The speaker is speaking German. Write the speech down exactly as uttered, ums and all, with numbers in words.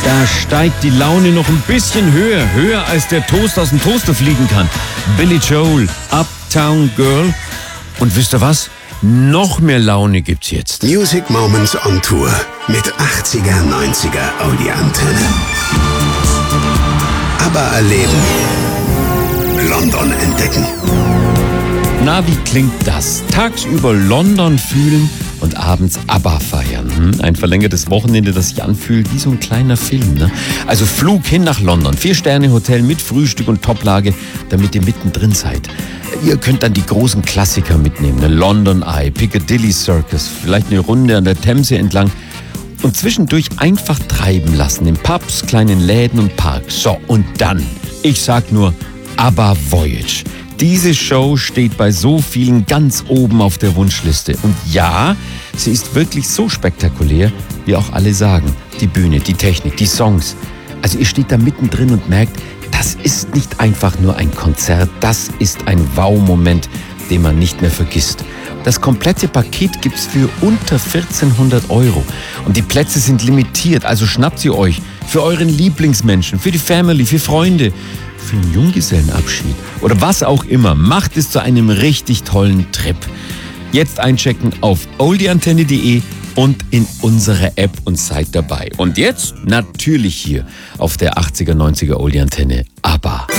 Da steigt die Laune noch ein bisschen höher, höher als der Toast aus dem Toaster fliegen kann. Billy Joel, Uptown Girl. Und wisst ihr was? Noch mehr Laune gibt's jetzt. Music Moments on Tour mit achtziger, neunziger Audi-Antenne. ABBA erleben. London entdecken. Na, wie klingt das? Tagsüber London fühlen und abends ABBA feiern. Hm? Ein verlängertes Wochenende, das sich anfühlt wie so ein kleiner Film. Ne? Also Flug hin nach London. Vier-Sterne-Hotel mit Frühstück und Toplage, damit ihr mittendrin seid. Ihr könnt dann die großen Klassiker mitnehmen. Ne? London Eye, Piccadilly Circus, vielleicht eine Runde an der Themse entlang. Und zwischendurch einfach treiben lassen in Pubs, kleinen Läden und Parks. So, und dann, ich sag nur, ABBA Voyage. Diese Show steht bei so vielen ganz oben auf der Wunschliste. Und ja, sie ist wirklich so spektakulär, wie auch alle sagen. Die Bühne, die Technik, die Songs. Also ihr steht da mittendrin und merkt, das ist nicht einfach nur ein Konzert, das ist ein Wow-Moment, den man nicht mehr vergisst. Das komplette Paket gibt's für unter vierzehnhundert Euro. Und die Plätze sind limitiert, also schnappt sie euch. Für euren Lieblingsmenschen, für die Family, für Freunde, für einen Junggesellenabschied oder was auch immer. Macht es zu einem richtig tollen Trip. Jetzt einchecken auf oldieantenne punkt de und in unsere App und seid dabei. Und jetzt natürlich hier auf der achtziger, neunziger Oldie Antenne ABBA.